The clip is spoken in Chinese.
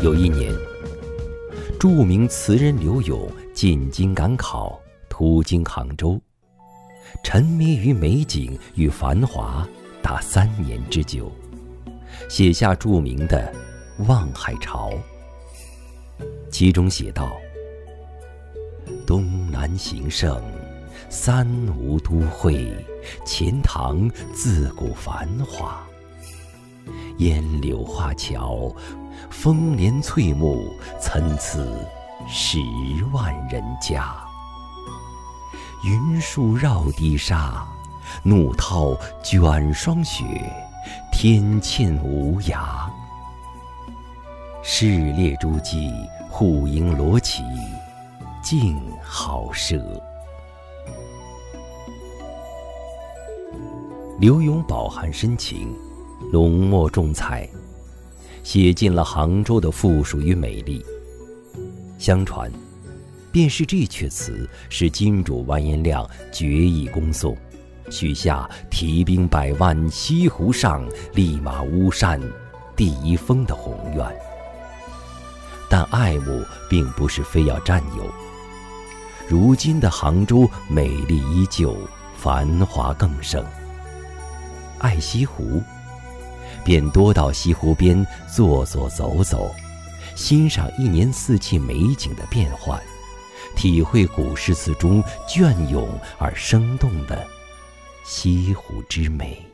有一年，著名词人刘永进京赶考，途经杭州，沉迷于美景与繁华达3年之久，写下著名的《望海潮》。其中写道：东南形胜，三吴都会，钱塘自古繁华。烟柳画桥，风帘翠幕，参差10万人家。云树绕堤沙，怒涛卷霜雪，天堑无涯。市列诸暨，户盈罗绮，竞好奢。刘永饱含深情，浓墨重彩，写尽了杭州的富庶与美丽。相传，便是这阙词使金主完颜亮决意攻宋，许下提兵100万，西湖上，立马巫山第1峰的宏愿。但爱慕并不是非要占有。如今的杭州美丽依旧，繁华更盛。爱西湖，便多到西湖边坐坐走走，欣赏1年4季美景的变换，体会古诗词中隽永而生动的西湖之美。